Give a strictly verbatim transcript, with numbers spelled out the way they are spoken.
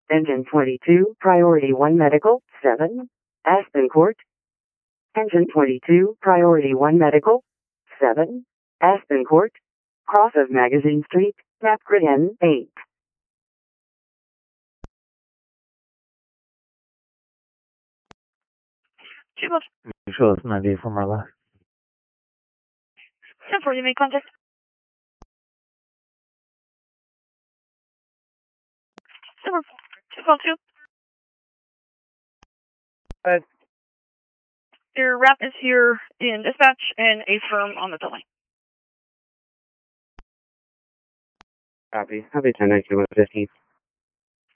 Engine twenty-two, Priority one Medical, seven, Aspen Court. Engine twenty-two, Priority one Medical, seven, Aspen Court. Cross of Magazine Street, Napgrid N eight. Show us ninety from our left. ten four, you make contact. Number two call two. Uh, Your rep is here in dispatch and a firm on the building. Copy. Copy ten nineteen one fifteen.